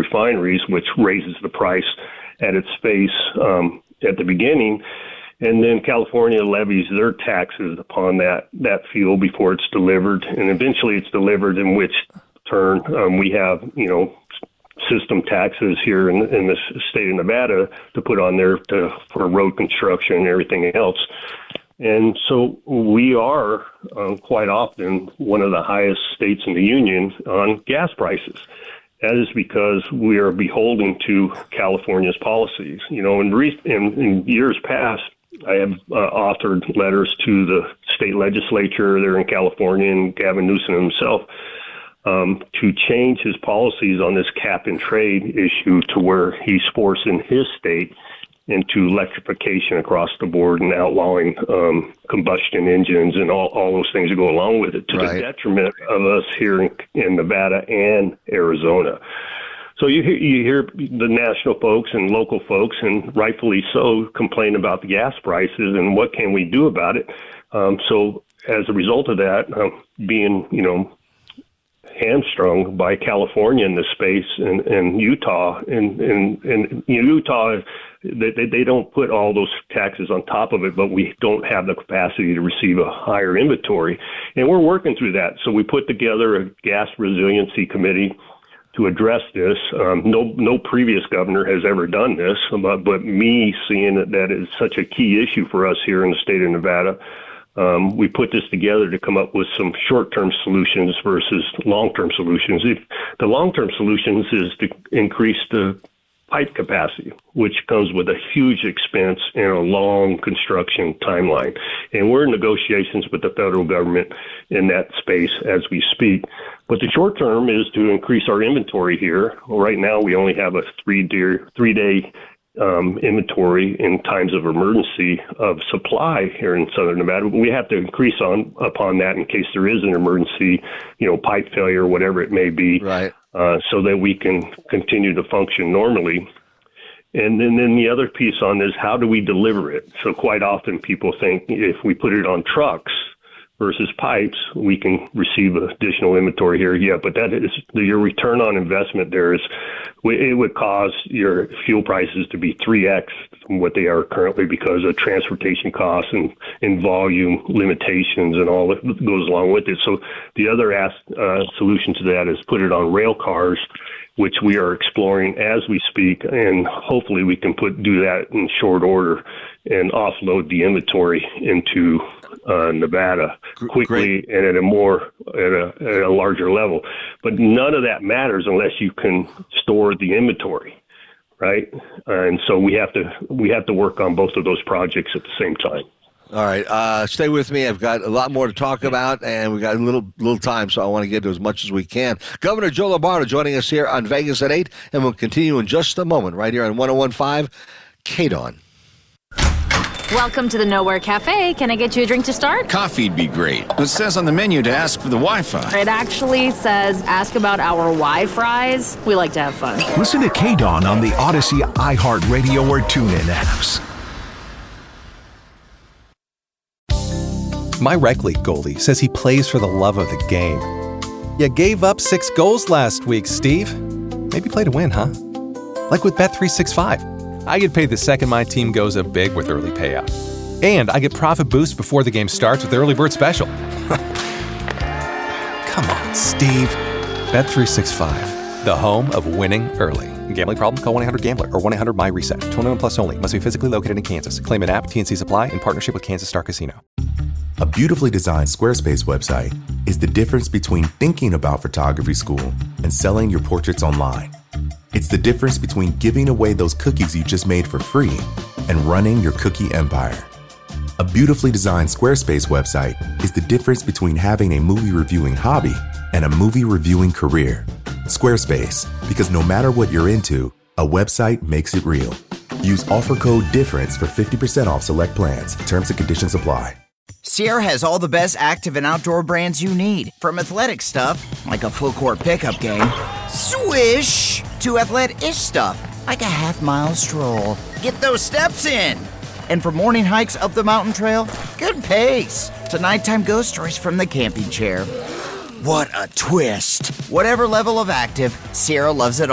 refineries, which raises the price at its face at the beginning. And then California levies their taxes upon that fuel before it's delivered. And eventually it's delivered, in which turn we have, system taxes here in the state of Nevada to put on there for road construction and everything else. And so we are quite often one of the highest states in the union on gas prices. That is because we are beholden to California's policies. In years past, I have authored letters to the state legislature there in California and Gavin Newsom himself to change his policies on this cap and trade issue to where he's forcing his state into electrification across the board and outlawing combustion engines and all those things that go along with it, to the detriment of us here in Nevada and Arizona. So you hear the national folks and local folks, and rightfully so, complain about the gas prices and what can we do about it. So as a result of that, being hamstrung by California in this space and Utah and Utah, they don't put all those taxes on top of it, but we don't have the capacity to receive a higher inventory, and we're working through that. So we put together a gas resiliency committee to address this. No previous governor has ever done this, but me seeing that is such a key issue for us here in the state of Nevada, we put this together to come up with some short-term solutions versus long-term solutions. The long-term solutions is to increase the pipe capacity, which comes with a huge expense and a long construction timeline. And we're in negotiations with the federal government in that space as we speak. But the short term is to increase our inventory here. Right now, we only have a three-day inventory in times of emergency of supply here in Southern Nevada. But we have to increase upon that in case there is an emergency, pipe failure, whatever it may be, right. So that we can continue to function normally. And then the other piece on this, how do we deliver it? So quite often people think if we put it on trucks versus pipes, we can receive additional inventory here. Yeah, but that is your return on investment there it would cause your fuel prices to be 3x from what they are currently because of transportation costs and volume limitations and all that goes along with it. So the other solution to that is put it on rail cars, which we are exploring as we speak, and hopefully we can do that in short order and offload the inventory into Nevada quickly and at a larger level. But none of that matters unless you can store the inventory, right? And so we have to work on both of those projects at the same time. All right, stay with me. I've got a lot more to talk about, and we got a little time, so I want to get to as much as we can. Governor Joe Lombardo joining us here on Vegas at 8, and we'll continue in just a moment right here on 101.5 KDON. Welcome to the Nowhere Cafe. Can I get you a drink to start? Coffee'd be great. It says on the menu to ask for the Wi-Fi. It actually says ask about our Wi-Fries. We like to have fun. Listen to KDON on the Odyssey, iHeartRadio, or TuneIn apps. My rec league goalie says he plays for the love of the game. You gave up 6 goals last week, Steve. Maybe play to win, huh? Like with Bet365. I get paid the second my team goes up big with early payout. And I get profit boost before the game starts with the Early Bird Special. Come on, Steve. Bet365, the home of winning early. Gambling problem? Call 1-800-GAMBLER or 1-800-MY-RESET. 21 plus only. Must be physically located in Kansas. Claim an app. TNC Supply in partnership with Kansas Star Casino. A beautifully designed Squarespace website is the difference between thinking about photography school and selling your portraits online. It's the difference between giving away those cookies you just made for free and running your cookie empire. A beautifully designed Squarespace website is the difference between having a movie reviewing hobby and a movie reviewing career. Squarespace, because no matter what you're into, a website makes it real. Use offer code DIFFERENCE for 50% off select plans. Terms and conditions apply. Sierra has all the best active and outdoor brands you need. From athletic stuff, like a full court pickup game, swish, to athletic-ish stuff, like a half-mile stroll. Get those steps in. And for morning hikes up the mountain trail, good pace. To nighttime ghost stories from the camping chair. What a twist. Whatever level of active, Sierra loves it all.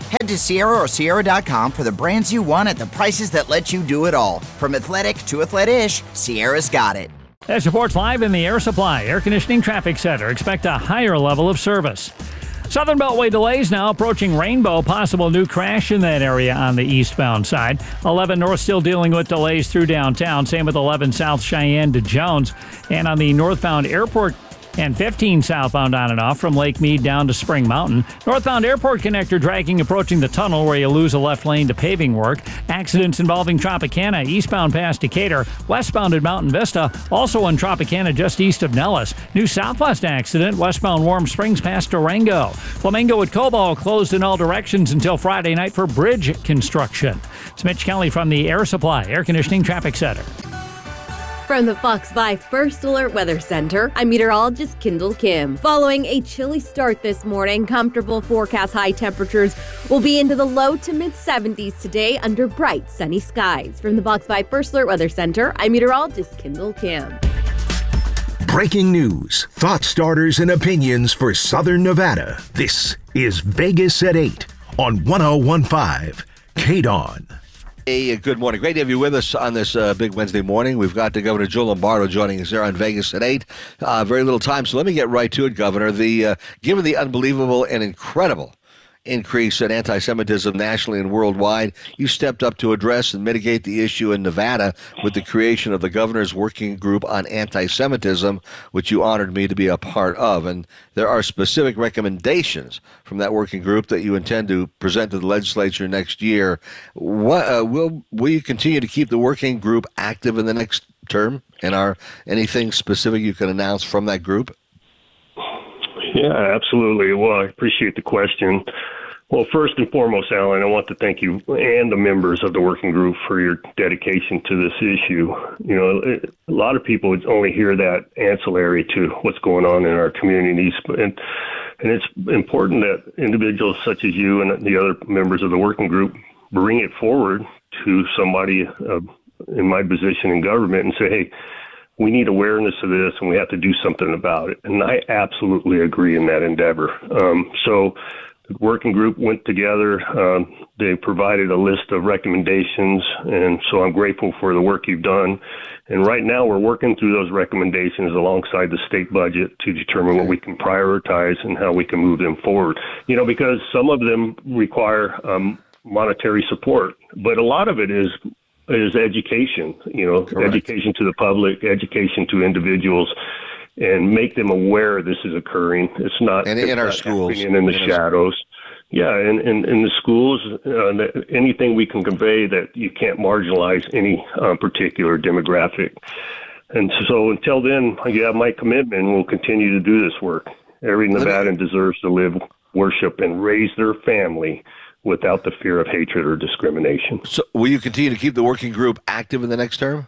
Head to Sierra or Sierra.com for the brands you want at the prices that let you do it all. From athletic to athletic-ish, Sierra's got it. As reports live in the Air Supply Air Conditioning Traffic Center, expect a higher level of service. Southern Beltway delays now approaching Rainbow. Possible new crash in that area on the eastbound side. 11 North still dealing with delays through downtown. Same with 11 South Cheyenne to Jones. And on the northbound airport and 15 southbound on and off from Lake Mead down to Spring Mountain. Northbound airport connector dragging approaching the tunnel where you lose a left lane to paving work. Accidents involving Tropicana eastbound past Decatur. Westbound at Mountain Vista. Also on Tropicana just east of Nellis. New southwest accident westbound Warm Springs past Durango. Flamingo at Cobalt closed in all directions until Friday night for bridge construction. It's Mitch Kelly from the Air Supply Air Conditioning Traffic Center. From the Fox 5 First Alert Weather Center, I'm meteorologist Kendall Kim. Following a chilly start this morning, comfortable forecast high temperatures will be into the low to mid 70s today under bright sunny skies. From the Fox 5 First Alert Weather Center, I'm meteorologist Kendall Kim. Breaking news, thought starters, and opinions for Southern Nevada. This is Vegas at 8 on 101.5 KDON. Hey, good morning. Great to have you with us on this big Wednesday morning. We've got the Governor Joe Lombardo joining us here on Vegas at 8. Very little time, so let me get right to it, Governor. Given the unbelievable and incredible increase in anti-Semitism nationally and worldwide, you stepped up to address and mitigate the issue in Nevada with the creation of the Governor's Working Group on Anti-Semitism, which you honored me to be a part of. And there are specific recommendations from that working group that you intend to present to the legislature next year. Will you continue to keep the working group active in the next term? And are anything specific you can announce from that group? Yeah, absolutely. Well, I appreciate the question. Well, first and foremost, Alan, I want to thank you and the members of the working group for your dedication to this issue. You know, a lot of people only hear that ancillary to what's going on in our communities, and it's important that individuals such as you and the other members of the working group bring it forward to somebody in my position in government and say, hey, we need awareness of this, and we have to do something about it. And I absolutely agree in that endeavor. So the working group went together. They provided a list of recommendations, and so I'm grateful for the work you've done. And right now we're working through those recommendations alongside the state budget to determine what we can prioritize and how we can move them forward. You know, because some of them require monetary support, but a lot of it is education, you know, correct. Education to the public, education to individuals, and make them aware this is occurring. It's not in our schools, and in the shadows. Yeah, and in the schools, anything we can convey that you can't marginalize any particular demographic. And so until then, you have my commitment, and we'll continue to do this work. Every Nevadan deserves to live, worship, and raise their family without the fear of hatred or discrimination. So will you continue to keep the working group active in the next term?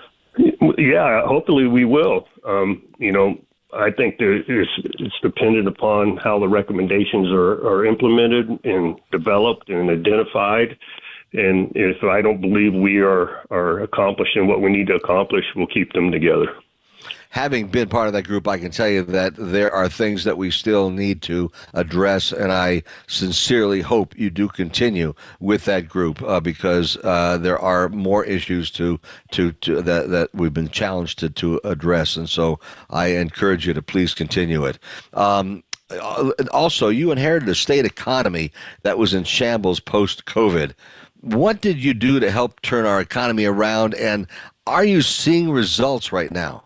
Yeah, hopefully we will. You know, I think it's dependent upon how the recommendations are implemented and developed and identified. And if I don't believe we are accomplishing what we need to accomplish, we'll keep them together. Having been part of that group, I can tell you that there are things that we still need to address, and I sincerely hope you do continue with that group because there are more issues that we've been challenged to address, and so I encourage you to please continue it. Also, you inherited a state economy that was in shambles post-COVID. What did you do to help turn our economy around, and are you seeing results right now?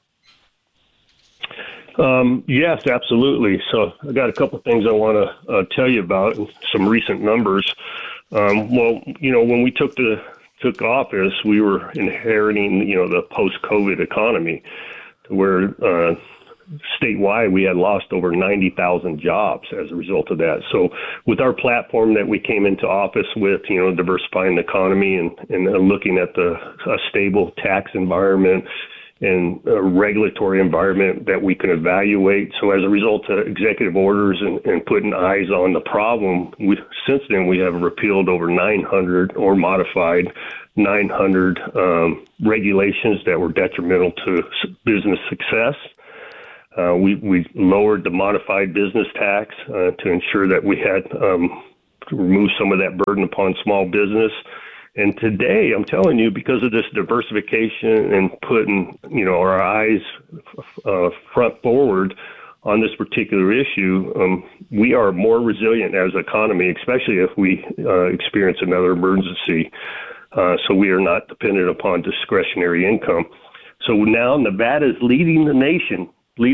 Yes, absolutely. So I got a couple of things I want to tell you about, some recent numbers. Well, you know, when we took office, we were inheriting, you know, the post-COVID economy where statewide we had lost over 90,000 jobs as a result of that. So with our platform that we came into office with, you know, diversifying the economy and looking at a stable tax environment and a regulatory environment that we can evaluate. So as a result of executive orders and putting eyes on the problem, since then we have repealed over 900 or modified 900 regulations that were detrimental to business success. We lowered the modified business tax to ensure that we had remove some of that burden upon small business. And today, I'm telling you, because of this diversification and putting, our eyes front forward on this particular issue, we are more resilient as an economy, especially if we experience another emergency. So we are not dependent upon discretionary income. So now Nevada is leading the nation,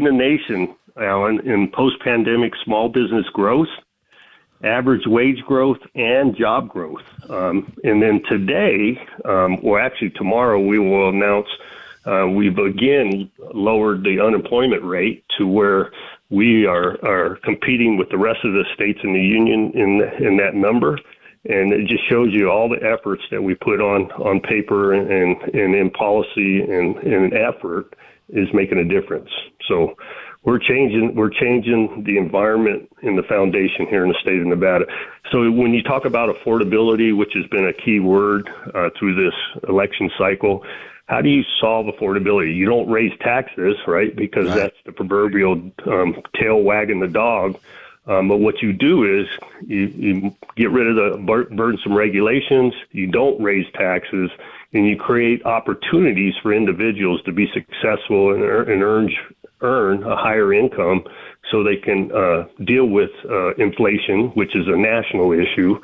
Alan, in post-pandemic small business growth, average wage growth, and job growth. And then today, actually tomorrow, we will announce we've again lowered the unemployment rate to where we are competing with the rest of the states in the union in that number. And it just shows you all the efforts that we put on paper and in policy and effort is making a difference. So we're changing the environment in the foundation here in the state of Nevada. So when you talk about affordability, which has been a key word through this election cycle, how do you solve affordability? You don't raise taxes, right? Because that's the proverbial tail wagging the dog. But what you do is you get rid of the burdensome regulations, you don't raise taxes, and you create opportunities for individuals to be successful and earn a higher income so they can deal with inflation, which is a national issue,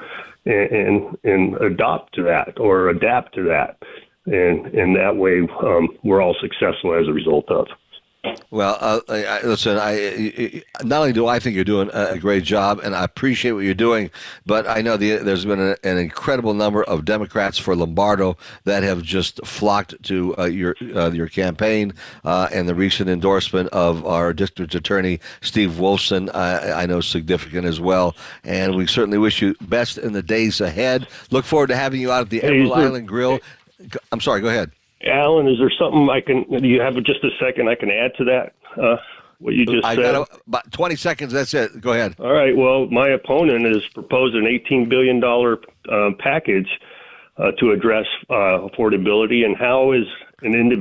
and adapt to that. And that way we're all successful as a result of. Well, listen, not only do I think you're doing a great job, and I appreciate what you're doing, but I know there's been an incredible number of Democrats for Lombardo that have just flocked to your campaign, and the recent endorsement of our district attorney, Steve Wolfson, I know is significant as well, and we certainly wish you best in the days ahead. Look forward to having you out at the Emerald Island Grill. I'm sorry, go ahead. Alan, is there something do you have just a second I can add to that, what you just said? I got about 20 seconds, that's it. Go ahead. All right, well, my opponent has proposed an $18 billion package to address affordability, and how is he going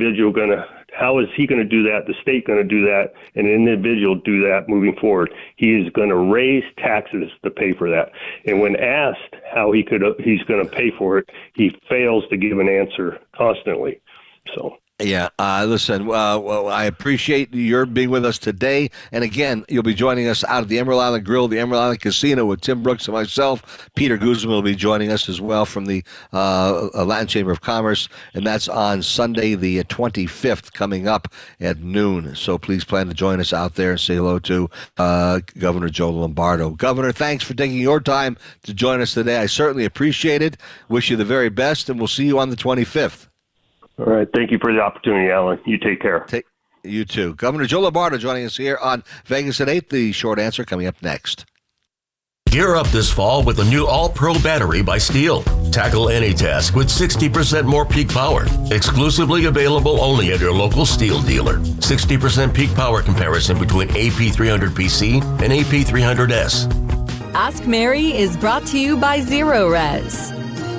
to do that, the state going to do that, and an individual do that moving forward? He is going to raise taxes to pay for that. And when asked how he's going to pay for it, he fails to give an answer constantly. So. Yeah, listen, well, I appreciate your being with us today. And again, you'll be joining us out at the Emerald Island Grill, the Emerald Island Casino with Tim Brooks and myself. Peter Guzman will be joining us as well from the Latin Chamber of Commerce. And that's on Sunday, the 25th, coming up at noon. So please plan to join us out there and say hello to Governor Joe Lombardo. Governor, thanks for taking your time to join us today. I certainly appreciate it. Wish you the very best, and we'll see you on the 25th. All right. Thank you for the opportunity, Alan. You take care. You too. Governor Joe Lombardo joining us here on Vegas at 8. The short answer coming up next. Gear up this fall with the new All-Pro battery by Steel. Tackle any task with 60% more peak power. Exclusively available only at your local Steel dealer. 60% peak power comparison between AP300PC and AP300S. Ask Mary is brought to you by Zero Res.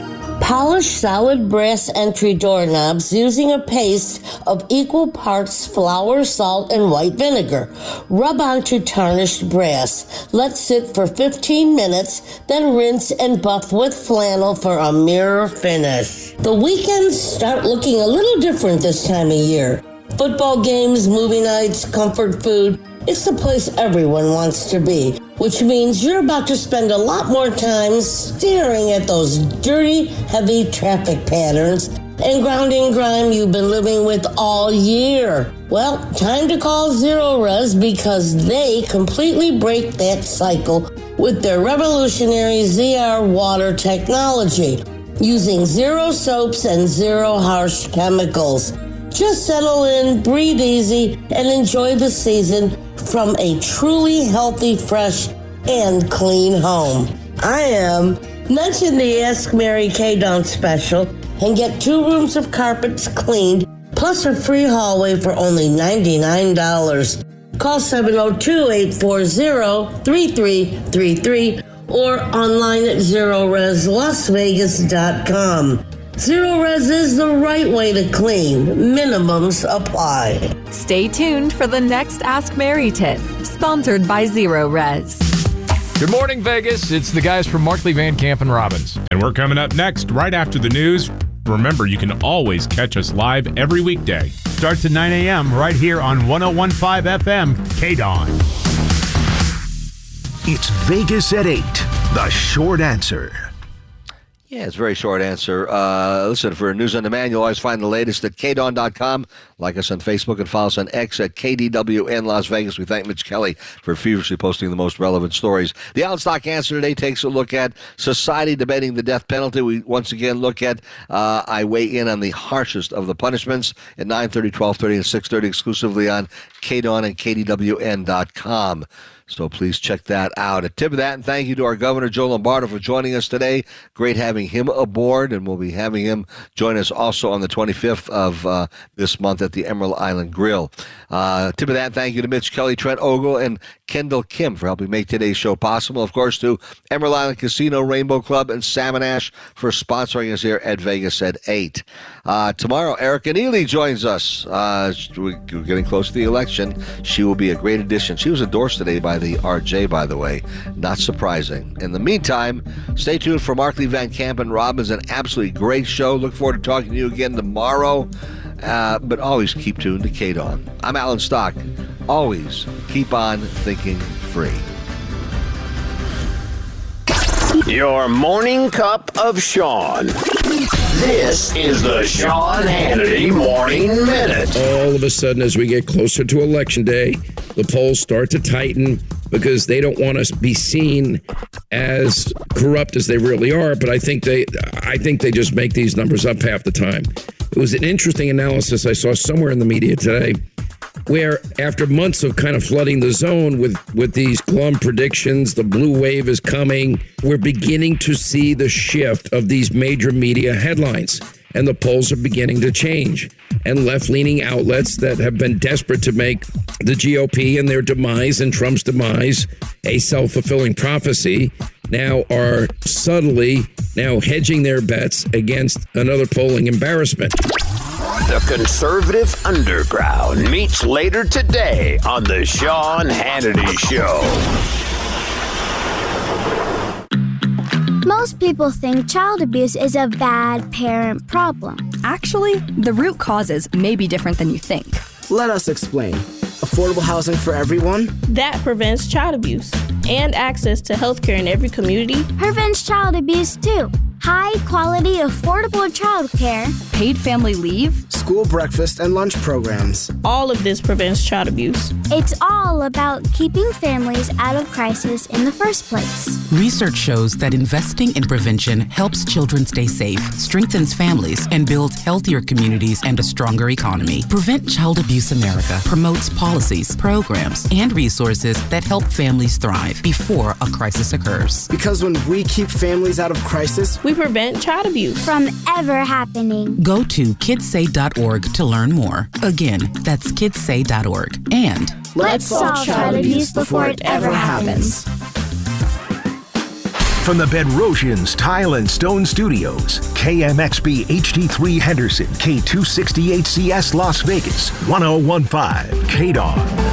Polish solid brass entry doorknobs using a paste of equal parts flour, salt, and white vinegar. Rub onto tarnished brass. Let sit for 15 minutes, then rinse and buff with flannel for a mirror finish. The weekends start looking a little different this time of year. Football games, movie nights, comfort food. It's the place everyone wants to be, which means you're about to spend a lot more time staring at those dirty, heavy traffic patterns and grounding grime you've been living with all year. Well, time to call Zero Res because they completely break that cycle with their revolutionary ZR water technology, using zero soaps and zero harsh chemicals. Just settle in, breathe easy, and enjoy the season from a truly healthy, fresh, and clean home. I am. Mention the Ask Mary Kay Down special and get 2 rooms of carpets cleaned, plus a free hallway for only $99. Call 702-840-3333 or online at ZeroResLasVegas.com. Zero Res is the right way to clean. Minimums apply. Stay tuned for the next Ask Mary tip, sponsored by Zero Res. Good morning, Vegas. It's the guys from Markley, Van Camp, and Robbins. And we're coming up next, right after the news. Remember, you can always catch us live every weekday. Starts at 9 a.m. right here on 101.5 FM, KDON. It's Vegas at 8, the short answer. Yeah, it's a very short answer. Listen, for News on Demand, you'll always find the latest at KDON.com. Like us on Facebook and follow us on X at KDWN Las Vegas. We thank Mitch Kelly for feverishly posting the most relevant stories. The Allenstock Answer today takes a look at society debating the death penalty. We once again look at, I weigh in on the harshest of the punishments at 9:30, 12:30, and 6:30 exclusively on KDON and KDWN.com. So please check that out. A tip of that, and thank you to our Governor Joe Lombardo for joining us today. Great having him aboard, and we'll be having him join us also on the 25th of this month at the Emerald Island Grill. Tip of that, thank you to Mitch Kelly, Trent Ogle, and Kendall Kim for helping make today's show possible. Of course, to Emerald Island Casino, Rainbow Club, and Salmon Ash for sponsoring us here at Vegas at 8. Tomorrow, Erica Neely joins us. We're getting close to the election. She will be a great addition. She was endorsed today by the RJ, by the way. Not surprising. In the meantime, stay tuned for Markley, Van Camp, and Robbins. An absolutely great show. Look forward to talking to you again tomorrow. But always keep tuned to KDON. I'm Alan Stock. Always keep on thinking free. Your morning cup of Sean. This is the Sean Hannity Morning Minute. All of a sudden, as we get closer to Election Day, the polls start to tighten because they don't want us to be seen as corrupt as they really are. But I think they just make these numbers up half the time. It was an interesting analysis I saw somewhere in the media today, where after months of kind of flooding the zone with these glum predictions, the blue wave is coming, we're beginning to see the shift of these major media headlines. And the polls are beginning to change. And left-leaning outlets that have been desperate to make the GOP and their demise and Trump's demise a self-fulfilling prophecy now are subtly now hedging their bets against another polling embarrassment. The Conservative Underground meets later today on the Sean Hannity Show. Most people think child abuse is a bad parent problem. Actually, the root causes may be different than you think. Let us explain. Affordable housing for everyone? That prevents child abuse. And access to health care in every community. Prevents child abuse too. High quality, affordable child care. Paid family leave. School breakfast and lunch programs. All of this prevents child abuse. It's all about keeping families out of crisis in the first place. Research shows that investing in prevention helps children stay safe, strengthens families, and builds healthier communities and a stronger economy. Prevent Child Abuse America promotes policies, programs, and resources that help families thrive before a crisis occurs. Because when we keep families out of crisis, we prevent child abuse from ever happening. Go to kidssay.org to learn more. Again, that's kidssay.org. And let's solve child abuse before it ever happens. From the Bedrosians Tile and Stone Studios, KMXB HD3 Henderson, K268CS Las Vegas, 1015 KDON.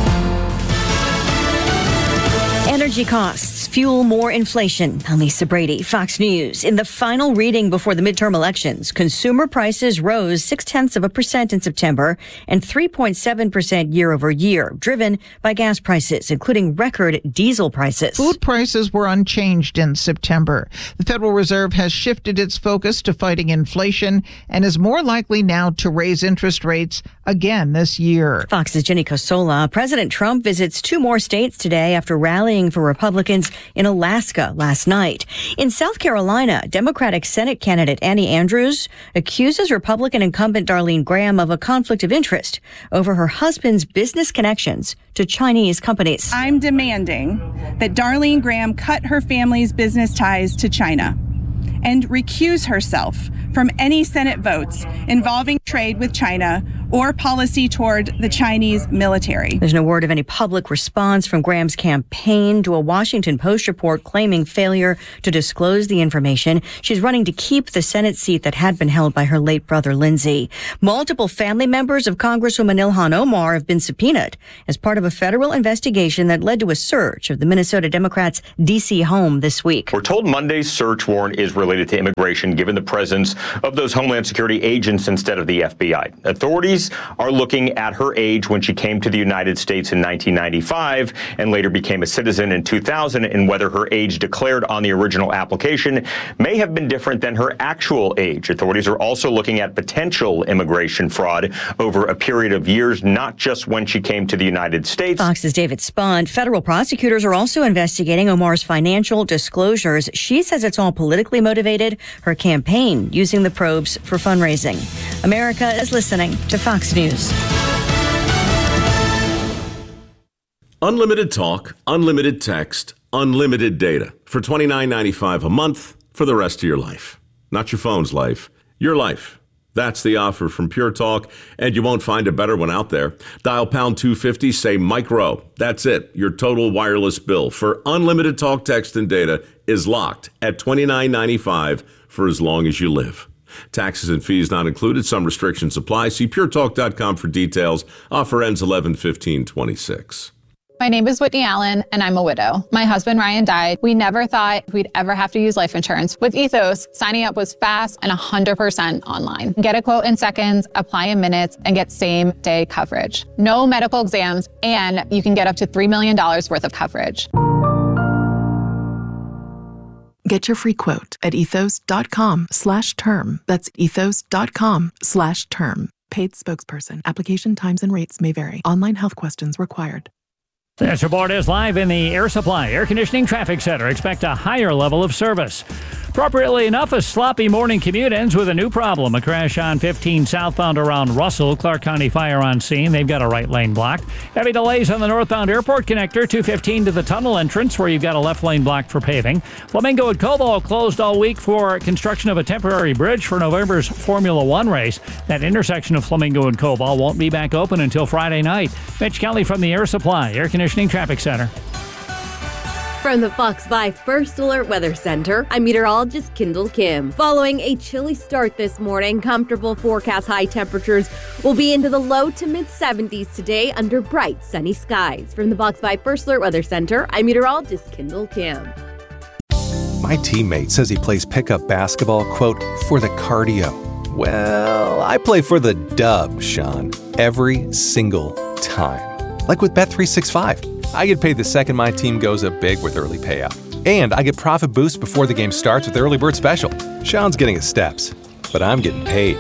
Energy costs fuel more inflation. I'm Lisa Brady, Fox News. In the final reading before the midterm elections, consumer prices rose 0.6% in September and 3.7% year over year, driven by gas prices, including record diesel prices. Food prices were unchanged in September. The Federal Reserve has shifted its focus to fighting inflation and is more likely now to raise interest rates again this year. Fox's Jenny Cosola. President Trump visits 2 more states today after rallying for Republicans in Alaska last night. In South Carolina, Democratic Senate candidate Annie Andrews accuses Republican incumbent Darlene Graham of a conflict of interest over her husband's business connections to Chinese companies. I'm demanding that Darlene Graham cut her family's business ties to China and recuse herself from any Senate votes involving trade with China or policy toward the Chinese military. There's no word of any public response from Graham's campaign to a Washington Post report claiming failure to disclose the information. She's running to keep the Senate seat that had been held by her late brother, Lindsey. Multiple family members of Congresswoman Ilhan Omar have been subpoenaed as part of a federal investigation that led to a search of the Minnesota Democrats' D.C. home this week. We're told Monday's search warrant is related to immigration, given the presence of those Homeland Security agents instead of the FBI. Authorities are looking at her age when she came to the United States in 1995 and later became a citizen in 2000, and whether her age declared on the original application may have been different than her actual age. Authorities are also looking at potential immigration fraud over a period of years, not just when she came to the United States. Fox's David Spund. Federal prosecutors are also investigating Omar's financial disclosures. She says it's all politically motivated. Her campaign using the probes for fundraising. America is listening to Fox News. Unlimited talk, unlimited text, unlimited data for $29.95 a month for the rest of your life. Not your phone's life, your life. That's the offer from Pure Talk, and you won't find a better one out there. Dial pound 250, say micro. That's it. Your total wireless bill for unlimited talk, text, and data is locked at $29.95 for as long as you live. Taxes and fees not included. Some restrictions apply. See puretalk.com for details. Offer ends 11/15/26. My name is Whitney Allen, and I'm a widow. My husband, Ryan, died. We never thought we'd ever have to use life insurance. With Ethos, signing up was fast and 100% online. Get a quote in seconds, apply in minutes, and get same-day coverage. No medical exams, and you can get up to $3 million worth of coverage. Get your free quote at ethos.com/term. That's ethos.com/term. Paid spokesperson. Application times and rates may vary. Online health questions required. This report is live in the Air Supply Air Conditioning Traffic Center. Expect a higher level of service. Appropriately enough, a sloppy morning commute ends with a new problem. A crash on 15 southbound around Russell. Clark County Fire on scene. They've got a right lane blocked. Heavy delays on the northbound airport connector, 215 to the tunnel entrance, where you've got a left lane blocked for paving. Flamingo and Cobalt closed all week for construction of a temporary bridge for November's Formula One race. That intersection of Flamingo and Cobalt won't be back open until Friday night. Mitch Kelly from the Air Supply Air Conditioning Traffic Center. From the Fox 5 First Alert Weather Center, I'm meteorologist Kendall Kim. Following a chilly start this morning, comfortable forecast high temperatures will be into the low to mid-70s today under bright, sunny skies. From the Fox 5 First Alert Weather Center, I'm meteorologist Kendall Kim. My teammate says he plays pickup basketball, quote, for the cardio. Well, I play for the dub, Sean, every single time. Like with Bet365. I get paid the second my team goes up big with early payout. And I get profit boost before the game starts with the Early Bird Special. Sean's getting his steps, but I'm getting paid.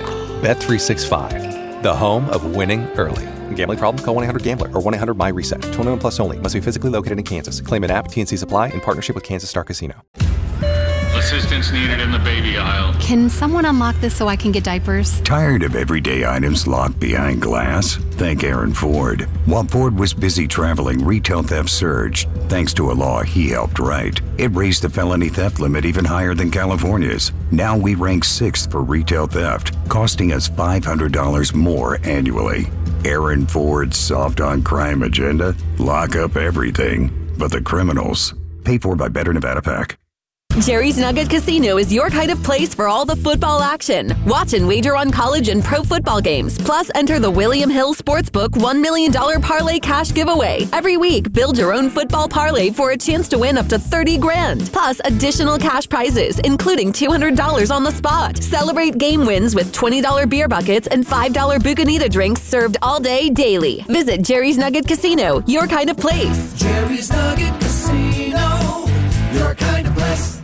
Bet365, the home of winning early. Gambling problem? Call 1-800-GAMBLER or 1-800-MY-RESET. 21 plus only. Must be physically located in Kansas. Claim an app. TNC Supply in partnership with Kansas Star Casino. Assistance needed in the baby aisle. Can someone unlock this so I can get diapers? Tired of everyday items locked behind glass? Thank Aaron Ford. While Ford was busy traveling, retail theft surged. Thanks to a law he helped write. It raised the felony theft limit even higher than California's. Now we rank 6th for retail theft, costing us $500 more annually. Aaron Ford's soft on crime agenda? Lock up everything but the criminals. Paid for by Better Nevada PAC. Jerry's Nugget Casino is your kind of place for all the football action. Watch and wager on college and pro football games. Plus, enter the William Hill Sportsbook $1 million parlay cash giveaway. Every week, build your own football parlay for a chance to win up to $30,000. Plus, additional cash prizes, including $200 on the spot. Celebrate game wins with $20 beer buckets and $5 Bucanita drinks served all day, daily. Visit Jerry's Nugget Casino, your kind of place. Jerry's Nugget Casino, your kind of place.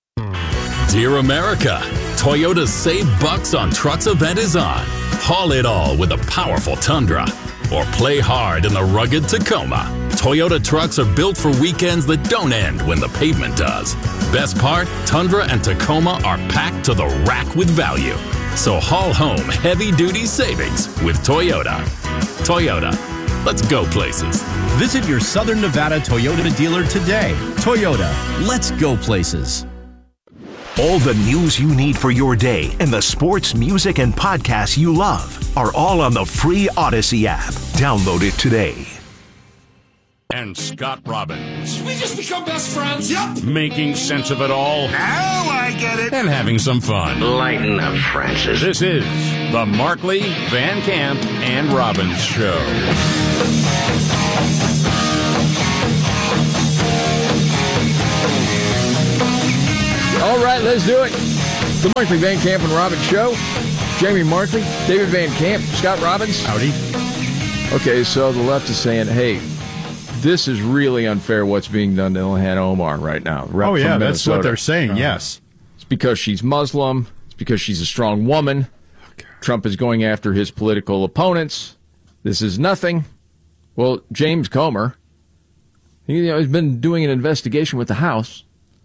Dear America, Toyota's Save Bucks on Trucks event is on. Haul it all with a powerful Tundra or play hard in the rugged Tacoma. Toyota trucks are built for weekends that don't end when the pavement does. Best part, Tundra and Tacoma are packed to the rack with value. So haul home heavy-duty savings with Toyota. Toyota, let's go places. Visit your Southern Nevada Toyota dealer today. Toyota, let's go places. All the news you need for your day and the sports, music, and podcasts you love are all on the free Odyssey app. Download it today. And Scott Robbins. We just become best friends. Yep. Making sense of it all. Now I get it. And having some fun. Lighten up, Francis. This is the Markley, Van Camp, and Robbins Show. All right, let's do it. The Markley, Van Camp, and Robbins Show. Jamie Markley, David Van Camp, Scott Robbins. Howdy. Okay, so the left is saying, hey, this is really unfair what's being done to Ilhan Omar right now. Oh, yeah, that's what they're saying, yes. It's because she's Muslim. It's because she's a strong woman. Okay. Trump is going after his political opponents. This is nothing. Well, James Comer, he's been doing an investigation with the House.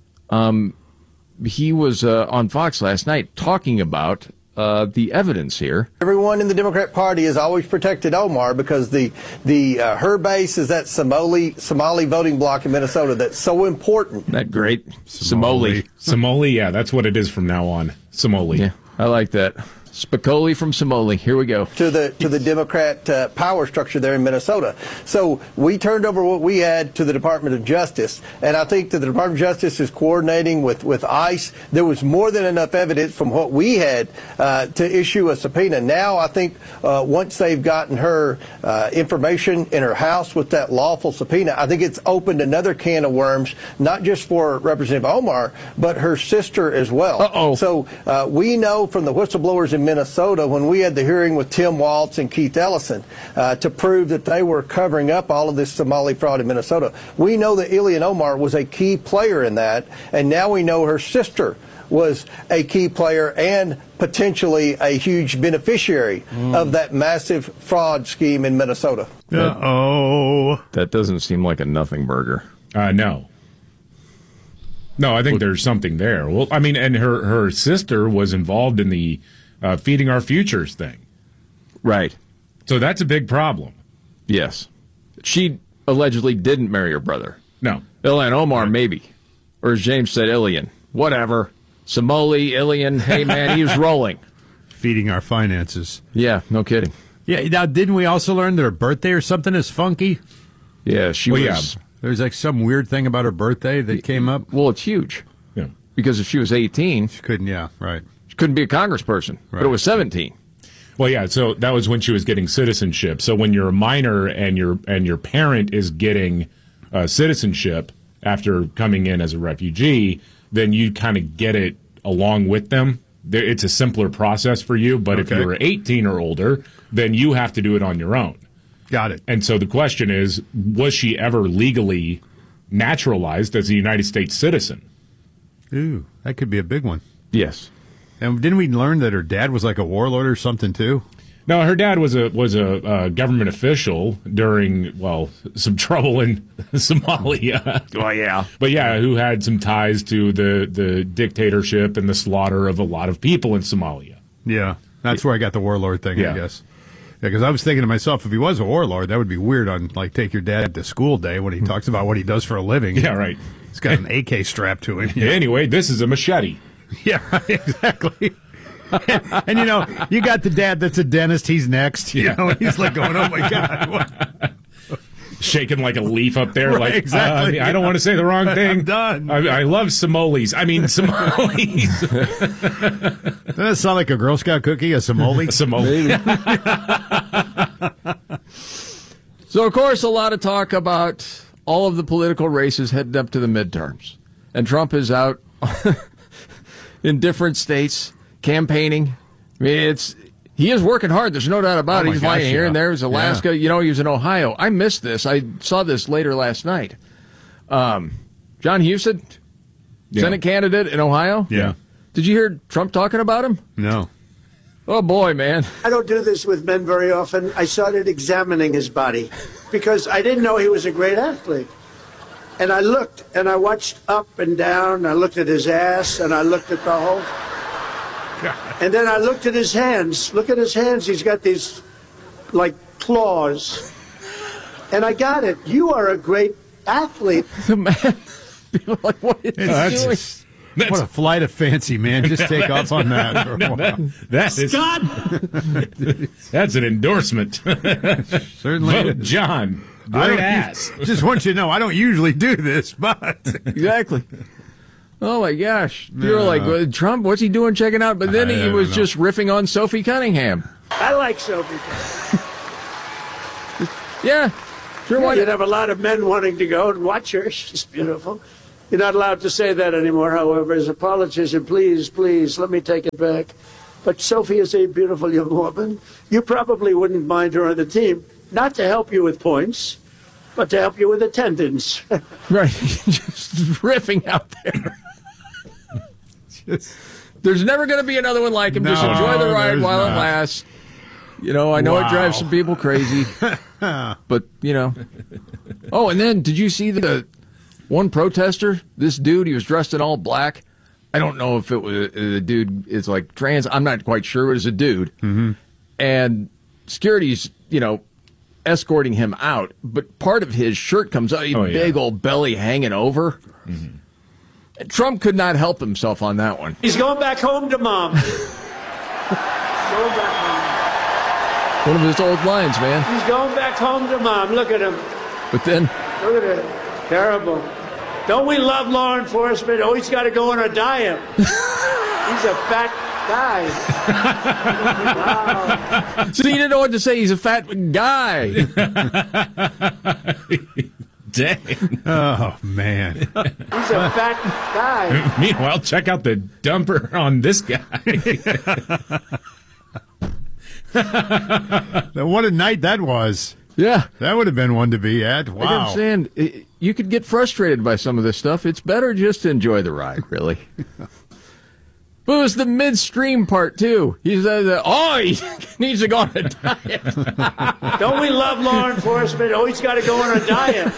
He was on Fox last night talking about the evidence here. Everyone in the Democrat Party has always protected Omar because her base is that Somali voting bloc in Minnesota that's so important. That great Somali. Somali, yeah, that's what it is from now on. Somali. Yeah, I like that. Spicoli from Somali. Here we go. To the Democrat power structure there in Minnesota. So we turned over what we had to the Department of Justice, and I think that the Department of Justice is coordinating with ICE. There was more than enough evidence from what we had to issue a subpoena. Now I think once they've gotten her information in her house with that lawful subpoena, I think it's opened another can of worms, not just for Representative Omar, but her sister as well. Uh-oh. So we know from the whistleblowers in Minnesota, when we had the hearing with Tim Waltz and Keith Ellison to prove that they were covering up all of this Somali fraud in Minnesota, we know that Ilhan Omar was a key player in that, and now we know her sister was a key player and potentially a huge beneficiary of that massive fraud scheme in Minnesota. That doesn't seem like a nothing burger. No. No, I think there's something there. Well, I mean, and her sister was involved in the Feeding Our Futures thing. Right. So that's a big problem. Yes. She allegedly didn't marry her brother. No. Ilhan Omar, maybe. Or as James said, Ilhan. Whatever. Somali, Ilhan, hey, man, he was rolling. Feeding our finances. Yeah, no kidding. Yeah, now, didn't we also learn that her birthday or something is funky? Yeah, she was... Yeah. There's like some weird thing about her birthday that came up. Well, it's huge. Yeah. Because if she was 18... She couldn't, yeah, right. She couldn't be a congressperson, but it was 17. Well, yeah, so that was when she was getting citizenship. So when you're a minor and your parent is getting citizenship after coming in as a refugee, then you kind of get it along with them. It's a simpler process for you, but if you're 18 or older, then you have to do it on your own. Got it. And so the question is, was she ever legally naturalized as a United States citizen? Ooh, that could be a big one. Yes. And didn't we learn that her dad was like a warlord or something too? No, her dad was a government official during, well, some trouble in Somalia. Well, yeah. But yeah, who had some ties to the dictatorship and the slaughter of a lot of people in Somalia. Yeah, that's where I got the warlord thing, I guess. Yeah, because I was thinking to myself, if he was a warlord, that would be weird on, like, Take Your Dad to School Day when he talks about what he does for a living. Yeah, right. He's got an AK strapped to him. Yeah. Anyway, this is a machete. Yeah, exactly. And, you know, you got the dad that's a dentist. He's next. You know, he's like going, oh, my God. What? Shaking like a leaf up there. Right, like, exactly. I don't want to say the wrong thing. I'm done. I love Somalis. I mean, Somalis. Doesn't that sound like a Girl Scout cookie, a Somali? A Somali. So, of course, a lot of talk about all of the political races heading up to the midterms. And Trump is out in different states campaigning. I mean, he is working hard. There's no doubt about it. He's flying here and there. There's Alaska. Yeah. You know, he was in Ohio. I missed this. I saw this later last night. John Husted, Senate candidate in Ohio. Yeah. Did you hear Trump talking about him? No. Oh, boy, man. I don't do this with men very often. I started examining his body because I didn't know he was a great athlete. And I looked, and I watched up and down. I looked at his ass, and I looked at the whole... And then I looked at his hands. Look at his hands. He's got these, like, claws. And I got it. You are a great athlete. Man, people are like, what is he doing? What a flight of fancy, man. Just take off on that. For a while. Scott! That's an endorsement. Certainly. Vote John. Great ass. Just want you to know, I don't usually do this, but. Exactly. Oh, my gosh. You're like, well, Trump, what's he doing checking out? But then he was just riffing on Sophie Cunningham. I like Sophie. Yeah. Sure. Yeah, you'd have a lot of men wanting to go and watch her. She's beautiful. You're not allowed to say that anymore, however. As a politician, please, let me take it back. But Sophie is a beautiful young woman. You probably wouldn't mind her on the team, not to help you with points, but to help you with attendance. Right. Just riffing out there. There's never going to be another one like him. Just enjoy the ride while it lasts. You know, I know it drives some people crazy, but, you know. Oh, and then did you see the one protester? This dude, he was dressed in all black. I don't know if it was the dude is like trans. I'm not quite sure. It was a dude. Mm-hmm. And security's, you know, escorting him out. But part of his shirt comes out, big old belly hanging over. Mm-hmm. Trump could not help himself on that one. He's going back home to mom. Going back home. One of his old lines, man. He's going back home to mom. Look at him. But then... Look at it. Terrible. Don't we love law enforcement? Oh, he's got to go on a diet. He's a fat guy. Wow. So you didn't know what to say. He's a fat guy. Dang. Oh, man. He's a fat guy. Meanwhile, check out the dumper on this guy. What a night that was. Yeah. That would have been one to be at. Wow. Like I'm saying, you could get frustrated by some of this stuff. It's better just to enjoy the ride, really. But it was the midstream part, too. He said, he needs to go on a diet. Don't we love law enforcement? Oh, he's got to go on a diet.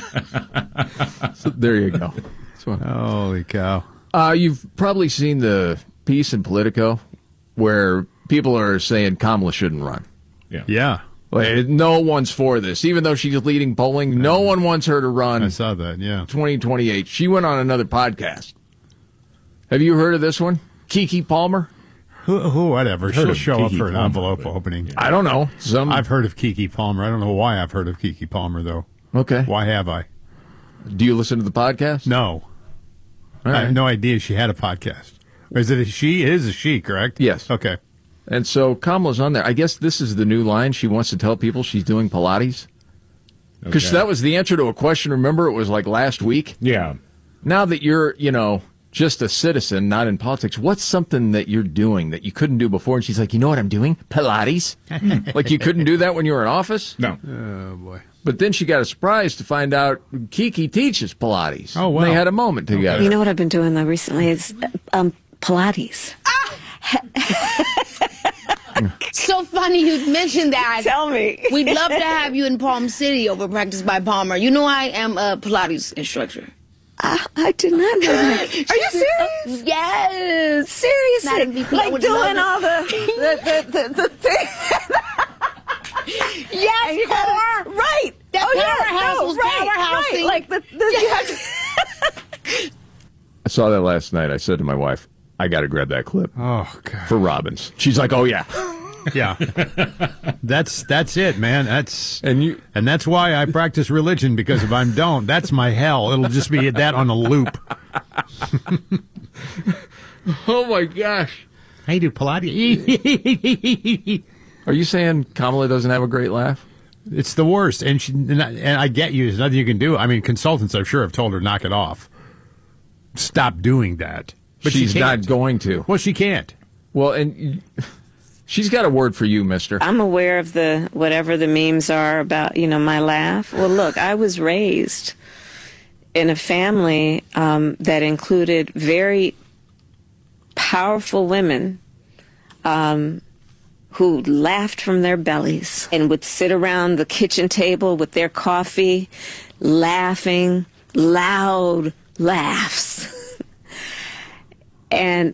So there you go. Holy cow. You've probably seen the piece in Politico where people are saying Kamala shouldn't run. Yeah. Like, no one's for this. Even though she's leading polling, no one wants her to run. I saw that, yeah. 2028. She went on another podcast. Have you heard of this one? Keke Palmer? Who whatever. She'll show up for an envelope opening. I don't know. I've heard of Keke Palmer. I don't know why I've heard of Keke Palmer, though. Okay. Why have I? Do you listen to the podcast? No. I have no idea she had a podcast. Is it a she? It is a she, correct? Yes. Okay. And so Kamala's on there. I guess this is the new line. She wants to tell people she's doing Pilates. Because that was the answer to a question. Remember, it was like last week? Yeah. Now that you're, just a citizen, not in politics, what's something that you're doing that you couldn't do before? And she's like, you know what I'm doing? Pilates. Like you couldn't do that when you were in office? No. Oh, boy. But then she got a surprise to find out Keke teaches Pilates. Oh, wow. They had a moment together. You know what I've been doing, though, recently is Pilates. So funny you mentioned that. Tell me. We'd love to have you in Palm City over Practice by Palmer. You know I am a Pilates instructor. I did not know that. Are you serious? Yes. Seriously? Like doing all the thing. Yes, core. Right. That powerhouse was powerhouse. Right. Like you have to... I saw that last night. I said to my wife, I got to grab that clip. Oh, God. For Robbins. She's like, oh, yeah. Yeah. That's it, man. And that's why I practice religion, because if I don't, that's my hell. It'll just be that on a loop. Oh, my gosh. I do Pilates. Are you saying Kamala doesn't have a great laugh? It's the worst. And I get you. There's nothing you can do. I mean, consultants, I'm sure, have told her, knock it off. Stop doing that. But she's not going to. Well, she can't. Well, and she's got a word for you, mister. I'm aware of whatever the memes are about, my laugh. Well, look, I was raised in a family that included very powerful women who laughed from their bellies and would sit around the kitchen table with their coffee, laughing, loud laughs. And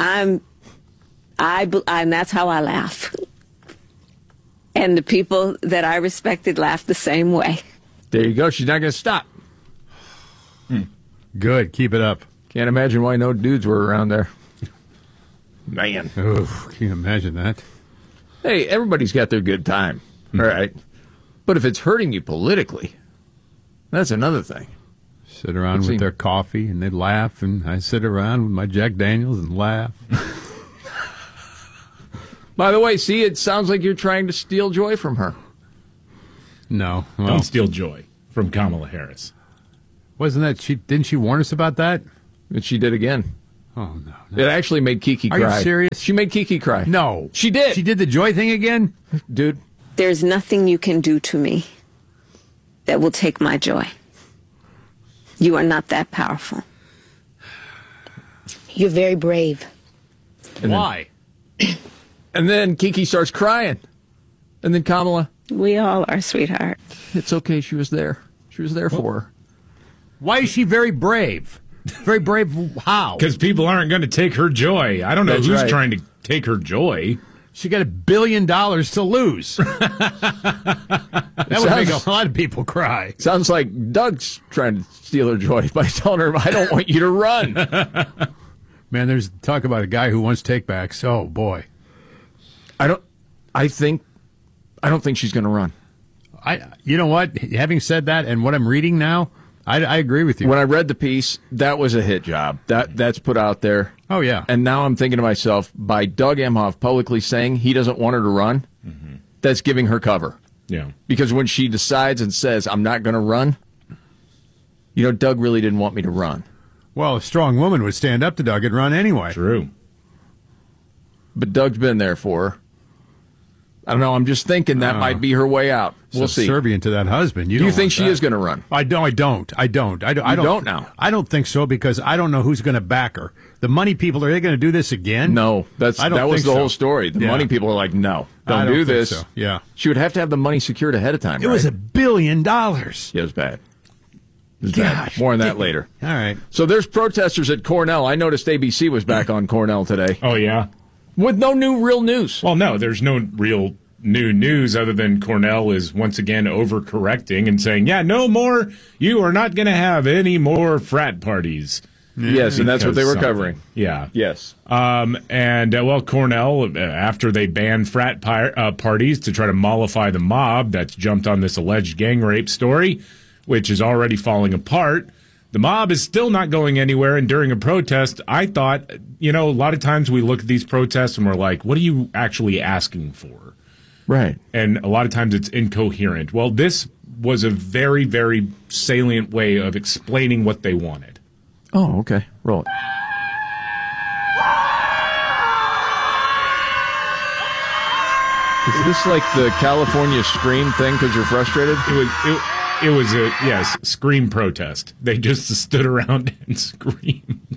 that's how I laugh. And the people that I respected laughed the same way. There you go. She's not going to stop. Good. Keep it up. Can't imagine why no dudes were around there. Man. Oh, can you imagine that? Hey, everybody's got their good time, all right? But if it's hurting you politically, that's another thing. Sit around with their coffee and they laugh, and I sit around with my Jack Daniels and laugh. By the way, see, it sounds like you're trying to steal joy from her. No. Well, don't steal joy from Kamala Harris. Wasn't that didn't she warn us about that? And she did again. Oh, no. It actually made Kiki cry. Are you serious? She made Kiki cry. No. She did. She did the joy thing again? Dude. There's nothing you can do to me that will take my joy. You are not that powerful. You're very brave. Why? And then Kiki starts crying. And then Kamala. We all are, sweetheart. It's okay. She was there. She was there for her. Why is she very brave? Very brave how? Because people aren't going to take her joy. I don't know That's who's right. trying to take her joy. She got $1 billion to lose. That would make a lot of people cry. Sounds like Doug's trying to steal her joy by telling her, I don't want you to run. Man, there's talk about a guy who wants takebacks. Oh, boy. I don't think she's going to run. You know what? Having said that, and what I'm reading now, I agree with you. When I read the piece, that was a hit job. That's put out there. Oh, yeah. And now I'm thinking to myself, by Doug Emhoff publicly saying he doesn't want her to run, that's giving her cover. Yeah. Because when she decides and says, I'm not going to run, Doug really didn't want me to run. Well, a strong woman would stand up to Doug and run anyway. True. But Doug's been there for her. I don't know. I'm just thinking that might be her way out. We'll see. Subservient to that husband. Do you think she is going to run? I don't now. I don't think so because I don't know who's going to back her. The money people, are they going to do this again? No, that was the whole story. The money people are like, no, don't do this. So. Yeah, she would have to have the money secured ahead of time. It was $1 billion. Yeah, it was bad. Gosh, more on that later. All right. So there's protesters at Cornell. I noticed ABC was back on Cornell today. Oh yeah, with no real news. Well, no, there's no real new news other than Cornell is once again overcorrecting and saying, yeah, no more. You are not going to have any more frat parties. Yes, and that's what they were covering. Yeah. Yes. Well, Cornell, after they banned frat parties to try to mollify the mob that's jumped on this alleged gang rape story, which is already falling apart, the mob is still not going anywhere. And during a protest, I thought, a lot of times we look at these protests and we're like, what are you actually asking for? Right. And a lot of times it's incoherent. Well, this was a very, very salient way of explaining what they wanted. Oh, okay. Roll it. Is this like the California Scream thing because you're frustrated? It was a scream protest. They just stood around and screamed.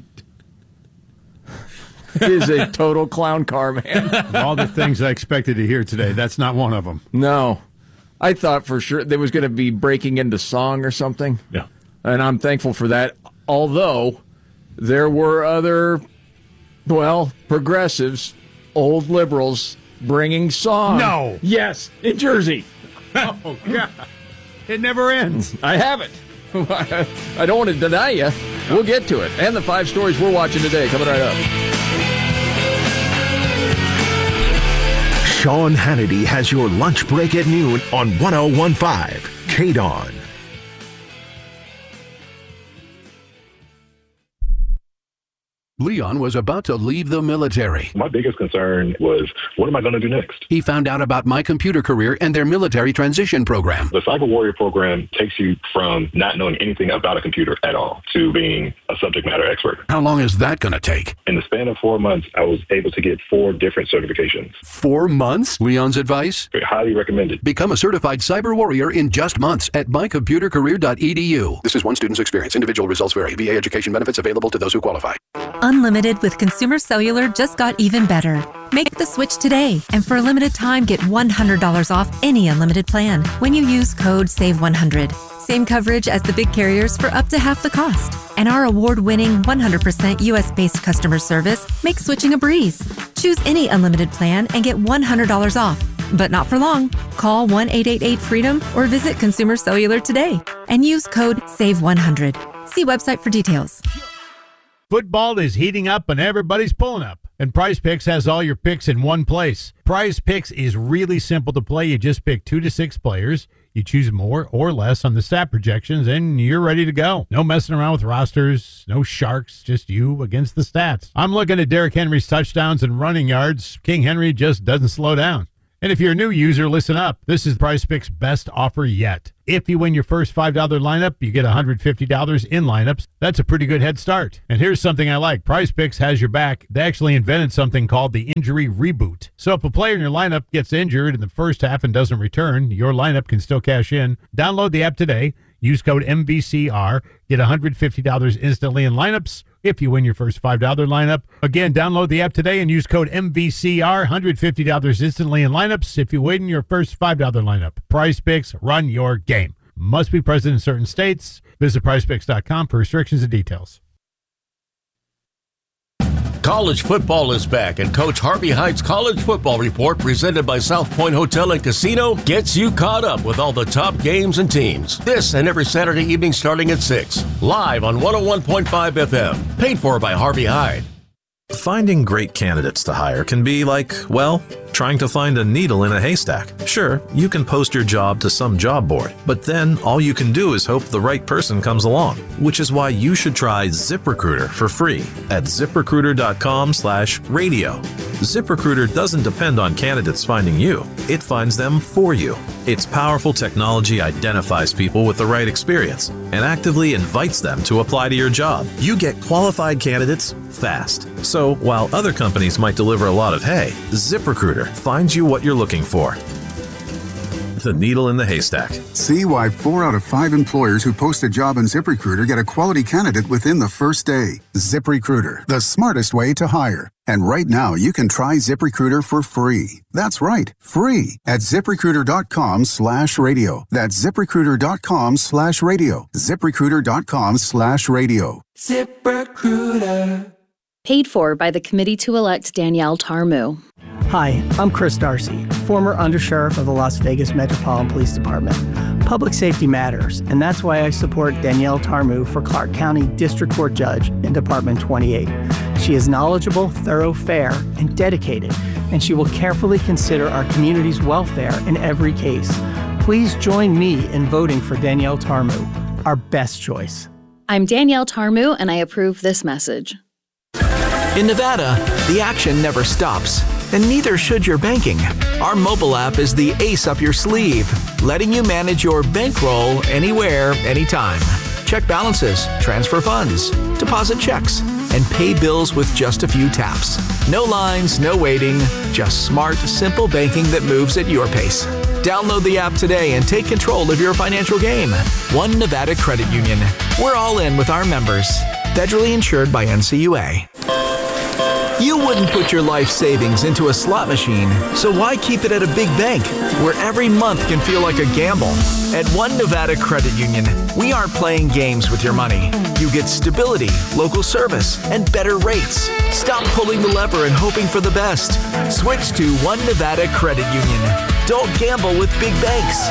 He is a total clown car, man. Of all the things I expected to hear today, that's not one of them. No. I thought for sure there was going to be breaking into song or something. Yeah. And I'm thankful for that. Although there were other, progressives, old liberals, bringing song. No. Yes, in Jersey. Oh, God. It never ends. I haven't. I don't want to deny you. We'll get to it. And the 5 stories we're watching today coming right up. Sean Hannity has your lunch break at noon on 1015 KDON. Leon was about to leave the military. My biggest concern was, what am I going to do next? He found out about My Computer Career and their military transition program. The Cyber Warrior program takes you from not knowing anything about a computer at all to being a subject matter expert. How long is that going to take? In the span of 4 months, I was able to get 4 different certifications. 4 months? Leon's advice? Highly recommended. Become a certified cyber warrior in just months at mycomputercareer.edu. This is one student's experience. Individual results vary. VA education benefits available to those who qualify. Unlimited with Consumer Cellular just got even better. Make the switch today, and for a limited time, get $100 off any unlimited plan when you use code SAVE100. Same coverage as the big carriers for up to half the cost. And our award-winning 100% US-based customer service makes switching a breeze. Choose any unlimited plan and get $100 off. But not for long. Call 1-888-FREEDOM or visit Consumer Cellular today and use code SAVE100. See website for details. Football is heating up and everybody's pulling up. And Prize Picks has all your picks in one place. Prize Picks is really simple to play. You just pick 2 to 6 players. You choose more or less on the stat projections, and you're ready to go. No messing around with rosters, no sharks, just you against the stats. I'm looking at Derrick Henry's touchdowns and running yards. King Henry just doesn't slow down. And if you're a new user, listen up. This is Prize Picks' best offer yet. If you win your first $5 lineup, you get $150 in lineups. That's a pretty good head start. And here's something I like. Prize Picks has your back. They actually invented something called the injury reboot. So if a player in your lineup gets injured in the first half and doesn't return, your lineup can still cash in. Download the app today. Use code MVCR. Get $150 instantly in lineups if you win your first $5 lineup. Again, download the app today and use code MVCR. $150 instantly in lineups if you win your first $5 lineup. Prize Picks, run your game. Must be present in certain states. Visit prizepicks.com for restrictions and details. College football is back, and Coach Harvey Hyde's College Football Report, presented by South Point Hotel and Casino, gets you caught up with all the top games and teams. This and every Saturday evening starting at 6, live on 101.5 FM, paid for by Harvey Hyde. Finding great candidates to hire can be like, well, trying to find a needle in a haystack. Sure, you can post your job to some job board, but then all you can do is hope the right person comes along, which is why you should try ZipRecruiter for free at ZipRecruiter.com/radio. ZipRecruiter doesn't depend on candidates finding you. It finds them for you. Its powerful technology identifies people with the right experience and actively invites them to apply to your job. You get qualified candidates fast. So while other companies might deliver a lot of hay, ZipRecruiter finds you what you're looking for. The needle in the haystack. See why 4 out of 5 employers who post a job on ZipRecruiter get a quality candidate within the first day. ZipRecruiter, the smartest way to hire. And right now, you can try ZipRecruiter for free. That's right, free at ZipRecruiter.com/radio. That's ZipRecruiter.com/radio. ZipRecruiter.com/radio. ZipRecruiter. Paid for by the committee to elect Danielle Tarmu. Hi, I'm Chris Darcy, former undersheriff of the Las Vegas Metropolitan Police Department. Public safety matters, and that's why I support Danielle Tarmu for Clark County District Court Judge in Department 28. She is knowledgeable, thorough, fair, and dedicated, and she will carefully consider our community's welfare in every case. Please join me in voting for Danielle Tarmu, our best choice. I'm Danielle Tarmu, and I approve this message. In Nevada, the action never stops, and neither should your banking. Our mobile app is the ace up your sleeve, letting you manage your bankroll anywhere, anytime. Check balances, transfer funds, deposit checks, and pay bills with just a few taps. No lines, no waiting, just smart, simple banking that moves at your pace. Download the app today and take control of your financial game. One Nevada Credit Union. We're all in with our members. Federally insured by NCUA. You wouldn't put your life savings into a slot machine, so why keep it at a big bank where every month can feel like a gamble? At One Nevada Credit Union, we aren't playing games with your money. You get stability, local service, and better rates. Stop pulling the lever and hoping for the best. Switch to One Nevada Credit Union. Don't gamble with big banks.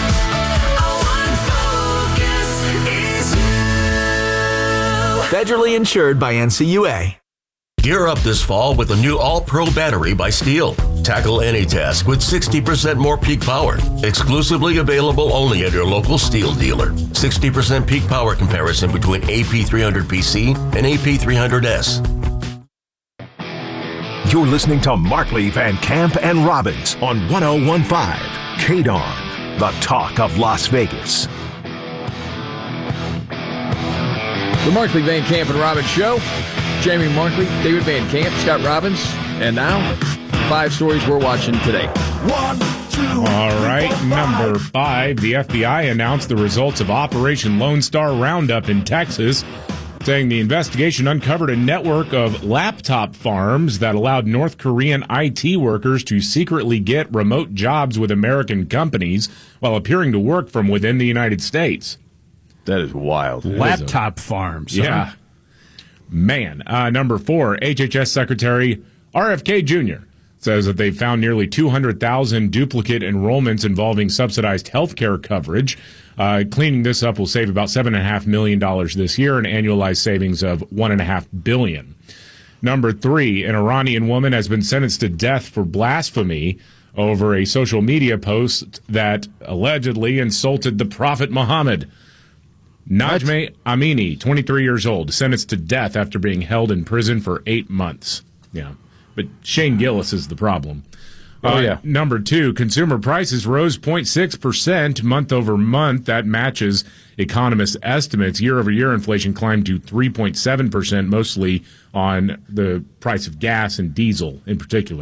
Federally insured by NCUA. Gear up this fall with a new All-Pro battery by Steel. Tackle any task with 60% more peak power. Exclusively available only at your local Steel dealer. 60% peak power comparison between AP300PC and AP300S. You're listening to Markley, Van Camp, and Robbins on 101.5 KDON, the talk of Las Vegas. The Markley, Van Camp, and Robbins Show. Jamie Markley, David Van Camp, Scott Robbins, and now 5 stories we're watching today. 1, 2. All right, number 5. The FBI announced the results of Operation Lone Star Roundup in Texas, saying the investigation uncovered a network of laptop farms that allowed North Korean IT workers to secretly get remote jobs with American companies while appearing to work from within the United States. That is wild. Laptop farms. Yeah. Man. Number 4, HHS Secretary RFK Jr. says that they found nearly 200,000 duplicate enrollments involving subsidized health care coverage. Cleaning this up will save about $7.5 million this year, an annualized savings of $1.5 billion. Number 3, an Iranian woman has been sentenced to death for blasphemy over a social media post that allegedly insulted the Prophet Muhammad. Najmeh Amini, 23 years old, sentenced to death after being held in prison for 8 months. Yeah, but Shane Gillis is the problem. Number 2, consumer prices rose 0.6% month over month. That matches economists' estimates. Year-over-year inflation climbed to 3.7%, mostly on the price of gas and diesel in particular.